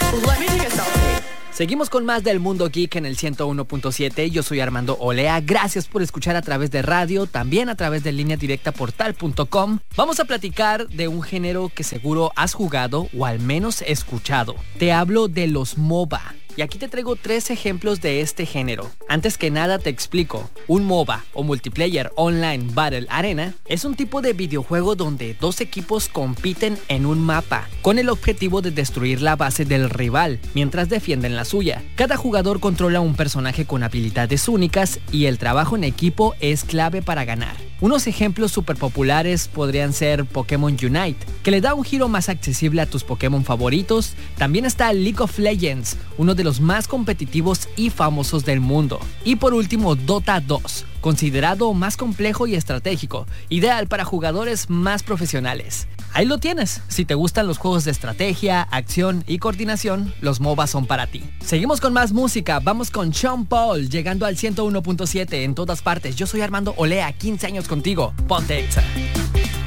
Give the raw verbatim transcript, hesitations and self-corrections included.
Let me take a selfie. Seguimos con más del Mundo Geek en el ciento uno punto siete. Yo soy Armando Olea. Gracias por escuchar a través de radio, también a través de línea directa portal punto com. Vamos a platicar de un género que seguro has jugado o al menos escuchado. Te hablo de los MOBA. Y aquí te traigo tres ejemplos de este género. Antes que nada te explico. Un MOBA o Multiplayer Online Battle Arena es un tipo de videojuego donde dos equipos compiten en un mapa con el objetivo de destruir la base del rival mientras defienden la suya. Cada jugador controla un personaje con habilidades únicas y el trabajo en equipo es clave para ganar. Unos ejemplos súper populares podrían ser Pokémon Unite, que le da un giro más accesible a tus Pokémon favoritos. También está League of Legends, uno de los más competitivos y famosos del mundo. Y por último, Dota dos, considerado más complejo y estratégico, ideal para jugadores más profesionales. Ahí lo tienes. Si te gustan los juegos de estrategia, acción y coordinación, los MOBA son para ti. Seguimos con más música. Vamos con Sean Paul, llegando al ciento uno punto siete en todas partes. Yo soy Armando Olea, quince años contigo. Ponte Exa.